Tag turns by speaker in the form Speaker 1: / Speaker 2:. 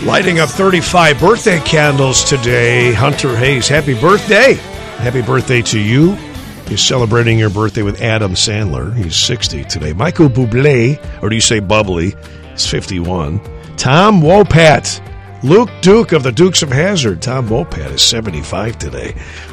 Speaker 1: Lighting up 35 birthday candles today, Hunter Hayes. Happy birthday. Happy birthday to you. He's celebrating your birthday with Adam Sandler. He's 60 today. Michael Bublé, or do you say Bubbly, is 51. Tom Wopat. Luke Duke of the Dukes of Hazzard. Tom Wopat is 75 today.